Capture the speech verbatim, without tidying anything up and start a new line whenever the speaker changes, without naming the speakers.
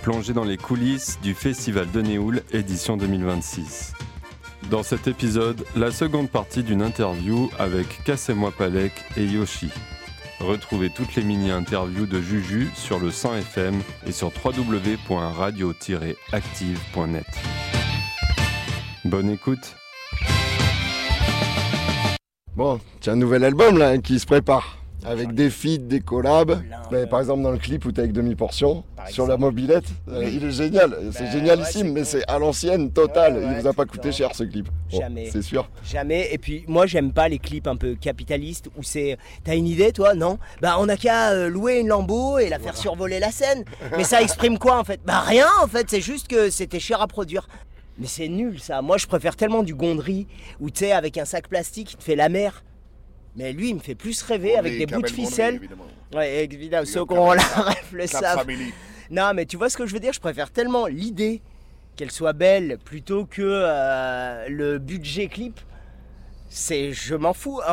Plongez dans les coulisses du Festival de Néoul édition deux mille vingt-six. Dans cet épisode, la seconde partie d'une interview avec Cassez-moi Palek et Yoshi. Retrouvez toutes les mini-interviews de Juju sur le cent F M et sur w w w point radio tiret active point net. Bonne écoute.
Bon, tu as un nouvel album là qui se prépare, avec des feats, des collabs. Mais, par exemple dans le clip où tu es avec Demi-Portion, sur la mobilette, euh, il est génial, c'est bah, génialissime, ouais, mais c'est à l'ancienne totale. Ouais, ouais, il vous a pas coûté cher ce clip. Bon, jamais. C'est sûr.
Jamais. Et puis moi j'aime pas les clips un peu capitalistes où c'est t'as une idée toi? Non. Bah on a qu'à euh, louer une Lambo et la faire voilà. survoler la scène. Mais ça exprime quoi en fait? Bah rien en fait, c'est juste que c'était cher à produire. Mais c'est nul ça. Moi je préfère tellement du Gondry où tu sais avec un sac plastique il te fait la mer. Mais lui, il me fait plus rêver Gondry, avec des bouts de ficelle. Gondry, évidemment. Ouais, évidemment, ceux qui ont la ref le savent. Non, mais tu vois ce que je veux dire? Je préfère tellement l'idée qu'elle soit belle plutôt que euh, le budget clip. C'est, je m'en fous.